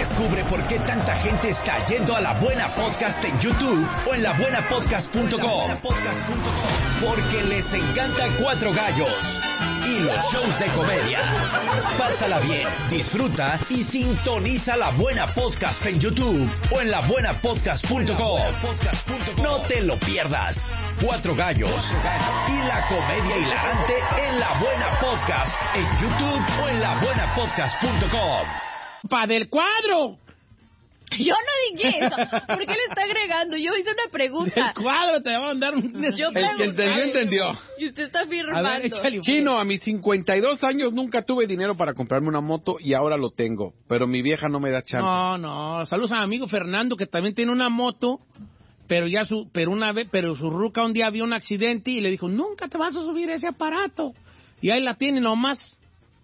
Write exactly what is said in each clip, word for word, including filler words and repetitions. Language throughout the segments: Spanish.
Descubre por qué tanta gente está yendo a La Buena Podcast en YouTube o en la buena podcast punto com. Porque les encanta Cuatro Gallos y los shows de comedia. Pásala bien, disfruta y sintoniza La Buena Podcast en YouTube o en la buena podcast punto com. No te lo pierdas. Cuatro Gallos y la comedia hilarante en La Buena Podcast en YouTube o en la buena podcast punto com. ¡Pa del cuadro! Yo no dije eso. ¿Por qué le está agregando? Yo hice una pregunta. El cuadro te va a mandar un... Yo El que entendió, entendió. Y usted está firmando. A ver, échale. Chino, a mis cincuenta y dos años nunca tuve dinero para comprarme una moto y ahora lo tengo. Pero mi vieja no me da chance. No, no. Saludos a mi amigo Fernando, que también tiene una moto, pero ya su, pero una vez, pero su ruca un día vio un accidente y le dijo, nunca te vas a subir ese aparato. Y ahí la tiene nomás.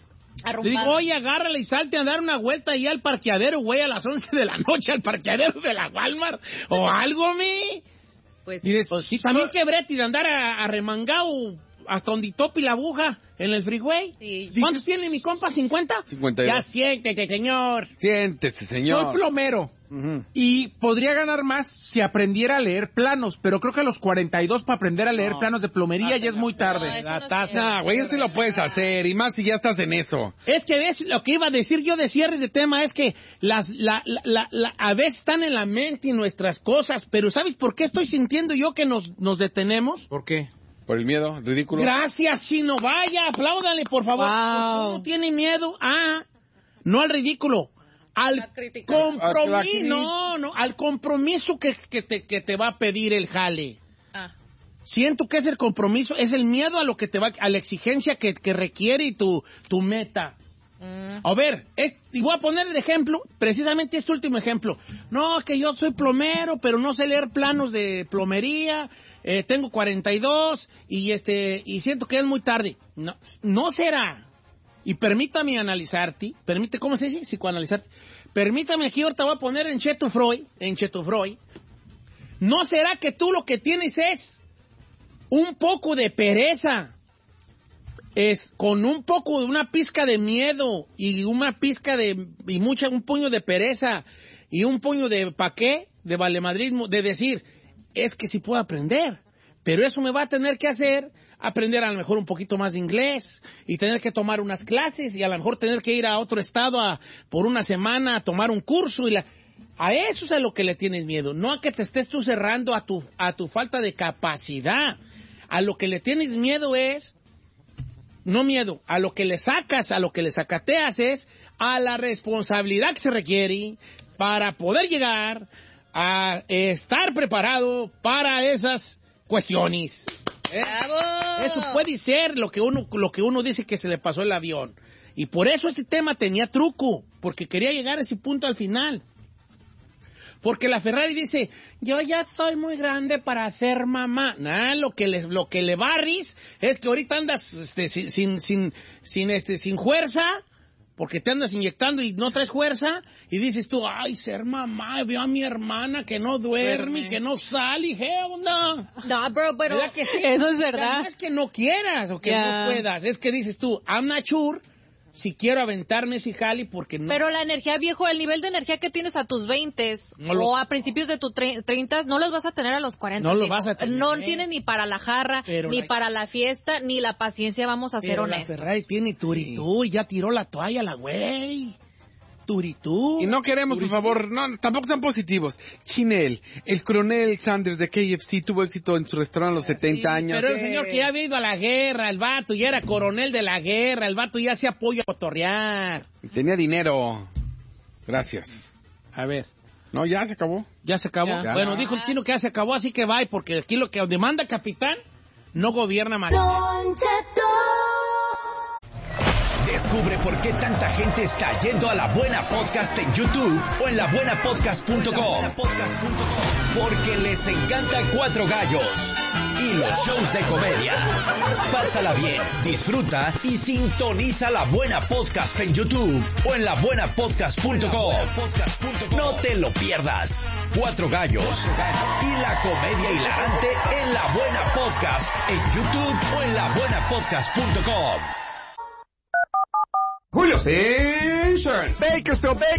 Le digo, oye, agárrala y salte a dar una vuelta ahí al parqueadero, güey, a las once de la noche, al parqueadero de la Walmart, o algo, mi. Pues, Y pues, sí, también quebré de andar arremangado hasta donde topi la aguja en el freeway. Sí. ¿Cuántos tiene mi compa? ¿cincuenta? cincuenta y dos. Ya siéntete, señor. Siéntese, señor. Soy plomero. Uh-huh. Y podría ganar más si aprendiera a leer planos, pero creo que a los cuarenta y dos para aprender a leer No. planos de plomería Ah, ya es muy no, tarde. eso La no es taza, cierto. Ah, güey, eso sí lo puedes hacer, y más si ya estás en eso. Es que ves, lo que iba a decir yo de cierre de tema es que las, la, la, la, la- a veces están en la mente y nuestras cosas, pero ¿sabes por qué estoy sintiendo yo que nos, nos detenemos? ¿Por qué? Por el miedo, ridículo. Gracias, Chino. Vaya, apláudale, por favor. Wow. ¿Cómo tiene miedo? Ah, no al ridículo. Al A criticar. A compromiso. la- No, no, al compromiso que, que, te, que te va a pedir el jale. Ah. Siento que es el compromiso, es el miedo a lo que te va, a la exigencia que, que requiere tu, tu meta. Mm. A ver, es, y voy a poner el ejemplo, precisamente este último ejemplo. No, que yo soy plomero, pero no sé leer planos de plomería, eh, tengo cuarenta y dos y este y siento que es muy tarde. No, no será. Y permítame analizarte, permite, ¿cómo se dice? Psicoanalizarte. Permítame aquí, ahorita voy a poner en Cheto Freud, en Cheto Freud. ¿No será que tú lo que tienes es un poco de pereza? Es con un poco de una pizca de miedo y una pizca de y mucha un puño de pereza y un puño de pa' qué, de valemadrismo, de decir, es que sí puedo aprender, pero eso me va a tener que hacer aprender a lo mejor un poquito más de inglés y tener que tomar unas clases y a lo mejor tener que ir a otro estado a, por una semana a tomar un curso y la, a eso es a lo que le tienes miedo, no a que te estés tú cerrando a tu a tu falta de capacidad. A lo que le tienes miedo es no miedo, a lo que le sacas, a lo que le sacateas es a la responsabilidad que se requiere para poder llegar a estar preparado para esas cuestiones. ¿Eh? ¡Bravo! Eso puede ser lo que uno lo que uno dice que se le pasó el avión. Y por eso este tema tenía truco, porque quería llegar a ese punto al final. Porque la Ferrari dice, yo ya soy muy grande para ser mamá. Nah, lo que le, lo que le barris es que ahorita andas este, sin, sin, sin, sin, este, sin fuerza, porque te andas inyectando y no traes fuerza, y dices tú, ay, ser mamá, veo a mi hermana que no duerme, Duerme. que no sale, ¿qué onda? No, bro, pero ¿Verdad que sí? eso es O sea, verdad. no es que no quieras o que Ya. no puedas, es que dices tú, I'm not sure si quiero aventarme ese jali porque no. Pero la energía, viejo, el nivel de energía que tienes a tus veintes No lo- o a principios de tus treintas, no los vas a tener a los cuarenta. No los viejo. vas a tener. No tienes ni para la jarra, Pero ni la- para la fiesta, ni la paciencia, vamos a ser Pero la honestos. Ferrari tiene turitú y ya tiró la toalla la güey. Turitú. Y no queremos, por favor, no, tampoco sean positivos. Chinel, el coronel Sanders de K F C tuvo éxito en su restaurante a los setenta años. Pero el señor que ya había ido a la guerra, el vato ya era coronel de la guerra, el vato ya se apoya a cotorrear. Tenía dinero. Gracias. A ver. No, ya se acabó. ¿Ya se acabó? Ya. Bueno, dijo el chino que ya se acabó, así que bye, porque aquí lo que demanda capitán no gobierna más. Descubre por qué tanta gente está yendo a La Buena Podcast en YouTube o en la buena podcast punto com. Porque les encanta Cuatro Gallos y los shows de comedia. Pásala bien, disfruta y sintoniza La Buena Podcast en YouTube o en la buena podcast punto com. No te lo pierdas. Cuatro Gallos y la comedia hilarante en La Buena Podcast en YouTube o en la buena podcast punto com. Julio's Insurance. Bakersfield,